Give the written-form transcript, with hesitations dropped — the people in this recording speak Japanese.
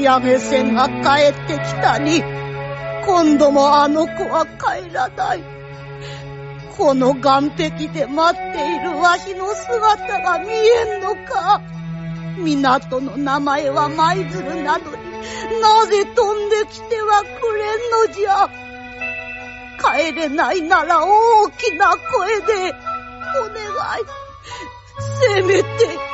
やめ線が帰ってきたに、今度もあの子は帰らない。この岸壁で待っているわしの姿が見えんのか。港の名前は舞鶴などに、なぜ飛んできてはくれんのじゃ。帰れないなら大きな声でお願い。せめて